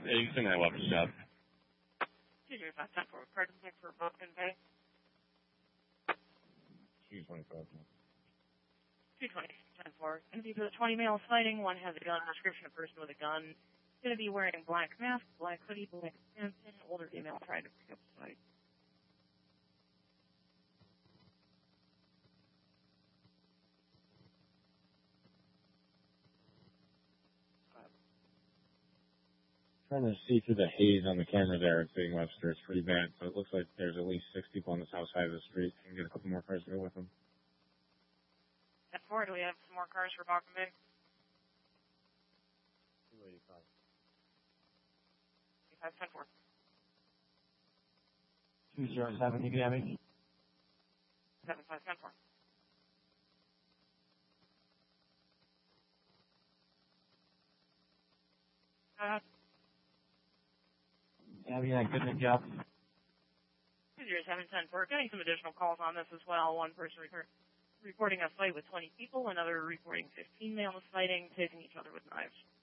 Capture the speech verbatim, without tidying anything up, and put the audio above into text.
Yeah, you can send that up to Jeff. two zero five ten four, card check for Vulcan Bay. two twenty-five. two twenty, ten four. Going to be for the twenty male sighting. One has a gun, description of person with a gun. Going to be wearing black mask, black hoodie, black pants, and older female trying to pick up the fight. Trying to see through the haze on the camera there at City Webster. It's pretty bad. So it looks like there's at least six people on the south side of the street. Can get a couple more cars to go with them. ten four, do we have some more cars for Vulcan Bay? two eighty-five. eighty-five ten four. two zero seven, you can have me. seven five ten four. Uh, Yeah, yeah, good job. two zero seven ten four. Getting some additional calls on this as well. One person re- reporting a fight with twenty people, another reporting fifteen male fighting, tasing each other with knives.